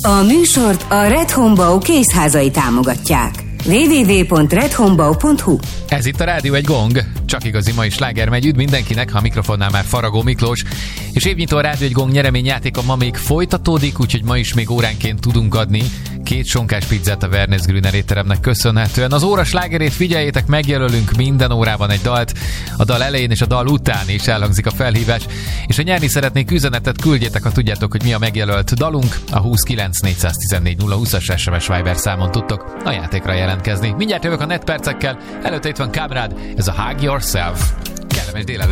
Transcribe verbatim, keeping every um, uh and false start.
A műsort a Red Homebau készházai támogatják. double-u double-u double-u pont red homebau pont hu. Ez itt a Rádió egy Gong, csak igazi mai sláger megy. Üdv mindenkinek, ha a mikrofonnál már Faragó Miklós. És évnyitó a Rádió egy Gong nyereményjátéka ma még folytatódik, úgyhogy ma is még óránként tudunk adni két sonkás pizzát a Werners Grüner étteremnek köszönhetően. Az óra slágerét figyeljétek, megjelölünk minden órában egy dalt. A dal elején és a dal után is elhangzik a felhívás. És ha nyerni szeretnék üzenetet, küldjétek, ha tudjátok, hogy mi a megjelölt dalunk. A huszonkilenc négyszáztizennégy nulla húszas es em es Viber számon tudtok a játékra jelentkezni. Mindjárt jövök a netpercekkel, előtte itt van Kábrád, ez a Hug Yourself. Kellemes délelőtt.